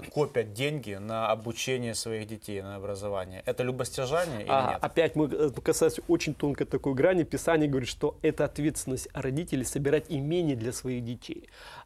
копят деньги на обучение своих детей, на образование. Это любостяжание или нет? Опять мы касаемся очень тонкой такой грани. Писание говорит, что это ответственность родителей собирать имение для своих детей.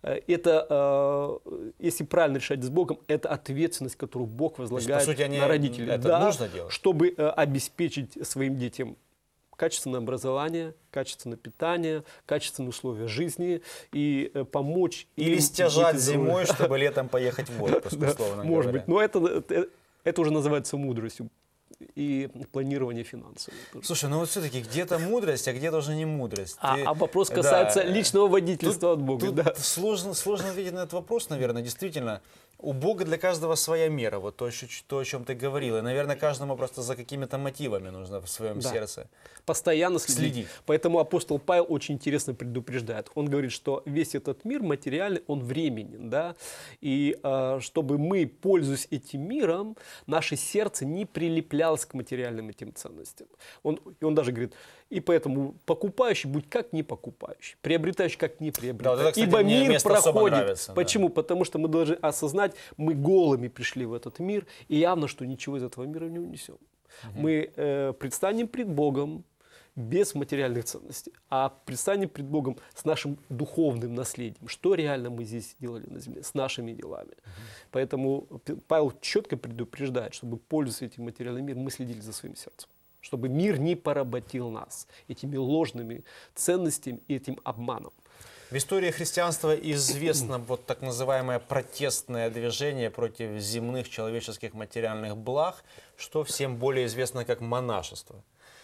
Это, если правильно решать с Богом, это ответственность, которую Бог возлагает по сути, на родителей. Это нужно делать? Чтобы обеспечить своим детям качественное образование, качественное питание, качественные условия жизни и помочь или им стяжать зимой, чтобы летом поехать в отпуск, условно говоря. Может быть, но это уже называется мудростью и планирование финансов. Слушай, ну вот все-таки где-то мудрость, а где-то уже не мудрость. А вопрос касается личного водительства от Бога. Тут сложно ответить на этот вопрос, наверное, действительно. У Бога для каждого своя мера, вот то, о чем ты говорил. И, наверное, каждому просто за какими-то мотивами нужно в своем сердце постоянно следить. Поэтому апостол Павел очень интересно предупреждает. Он говорит, что весь этот мир материальный, он временен. Да? И чтобы мы, пользуясь этим миром, наше сердце не прилеплялось к материальным этим ценностям. И он даже говорит, и поэтому покупающий будь как не покупающий, приобретающий как не приобретающий. Да, кстати, ибо мир проходит. Нравится, почему? Потому что мы должны осознать, мы голыми пришли в этот мир, и явно, что ничего из этого мира не унесем. Мы предстанем пред Богом без материальных ценностей, а предстанем пред Богом с нашим духовным наследием. Что реально мы здесь делали на земле, с нашими делами. Поэтому Павел четко предупреждает, чтобы, пользуясь этим материальным миром, мы следили за своим сердцем. Чтобы мир не поработил нас этими ложными ценностями и этим обманом. В истории христианства известно вот так называемое протестное движение против земных человеческих материальных благ, что всем более известно как монашество.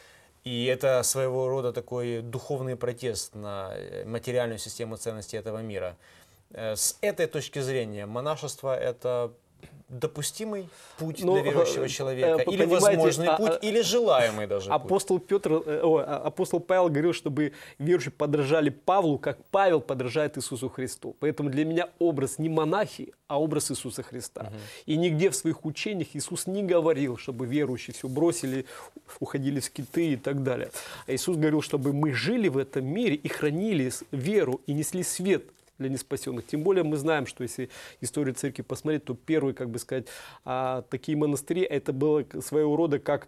И это своего рода такой духовный протест на материальную систему ценностей этого мира. С этой точки зрения монашество – это допустимый путь для верующего человека, или возможный путь, или желаемый даже путь. Апостол Павел говорил, чтобы верующие подражали Павлу, как Павел подражает Иисусу Христу. Поэтому для меня образ не монахи, а образ Иисуса Христа. И нигде в своих учениях Иисус не говорил, чтобы верующие все бросили, уходили в скиты и так далее. А Иисус говорил, чтобы мы жили в этом мире и хранили веру, и несли свет для неспасенных. Тем более мы знаем, что если историю церкви посмотреть, то первые, как бы сказать, такие монастыри, это было своего рода как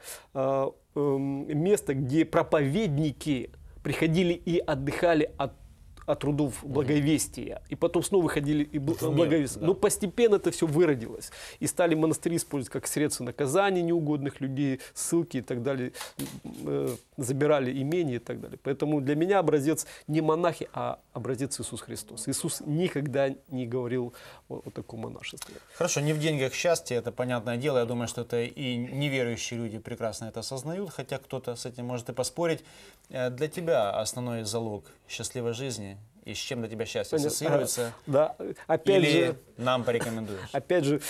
место, где проповедники приходили и отдыхали от трудов благовестия, и потом снова выходили и благовествовали. Да. Но постепенно это все выродилось. И стали монастыри использовать как средство наказания неугодных людей, ссылки и так далее, забирали имение и так далее. Поэтому для меня образец не монахи, а образец Иисус Христос. Иисус никогда не говорил о таком монашестве. Хорошо, не в деньгах счастье, это понятное дело. Я думаю, что это и неверующие люди прекрасно это осознают, хотя кто-то с этим может и поспорить. Для тебя основной залог счастливой жизни и с чем для тебя счастье ассоциируется? Да. Опять или же, нам порекомендуешь? Опять же,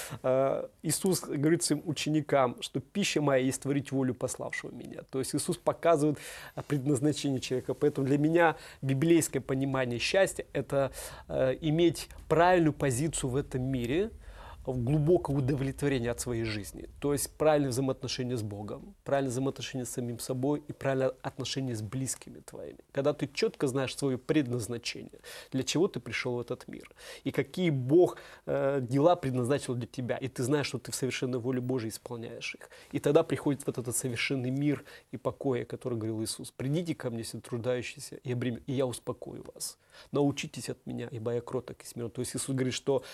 Иисус говорит своим ученикам, что пища моя есть творить волю пославшего меня. То есть Иисус показывает предназначение человека. Поэтому для меня библейское понимание счастья – это иметь правильную позицию в этом мире, глубокое удовлетворение от своей жизни. То есть правильное взаимоотношение с Богом, правильное взаимоотношение с самим собой и правильное отношение с близкими твоими. Когда ты четко знаешь свое предназначение, для чего ты пришел в этот мир, и какие Бог дела предназначил для тебя, и ты знаешь, что ты в совершенной воле Божией исполняешь их. И тогда приходит вот этот совершенный мир и покой, о котором говорил Иисус. «Придите ко мне, все труждающиеся, и я успокою вас. Научитесь от меня, ибо я кроток и смирен». То есть Иисус говорит, что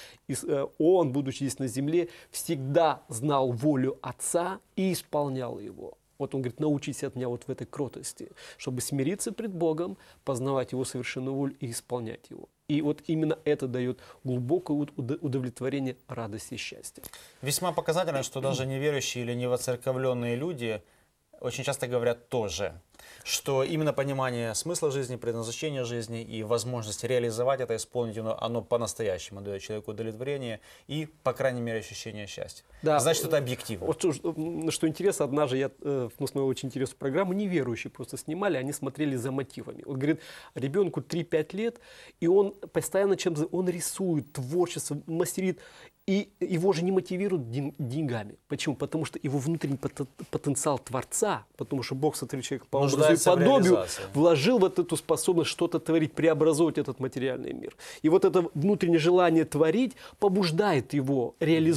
Он, будучи здесь на земле, всегда знал волю Отца и исполнял его. Вот Он говорит, научитесь от меня вот в этой кротости, чтобы смириться пред Богом, познавать Его совершенную волю и исполнять Его. И вот именно это дает глубокое удовлетворение, радость и счастье. Весьма показательно, что даже неверующие или невоцерковленные люди очень часто говорят тоже, что именно понимание смысла жизни, предназначения жизни и возможность реализовать это, исполнить оно по-настоящему дает человеку удовлетворение и, по крайней мере, ощущение счастья. Да. Значит, это объективно. Вот что интересно, однажды я смотрел очень интересную программу, неверующие просто снимали, они смотрели за мотивами. Он говорит, ребенку 3-5 лет, и он постоянно чем-то, он рисует, творчество, мастерит, и его же не мотивируют деньгами. Почему? Потому что его внутренний потенциал Творца, потому что Бог сотворил человека по образу и подобию, вложил вот эту способность что-то творить, преобразовывать этот материальный мир. И вот это внутреннее желание творить побуждает его реализовать